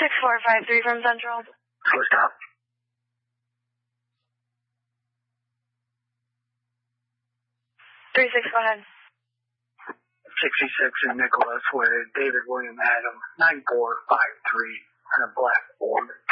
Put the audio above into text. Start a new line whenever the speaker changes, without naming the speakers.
26453 from Central.
First stop.
36, go ahead.
66 in Nicholas with David William Adam, 9453, and a black Ford.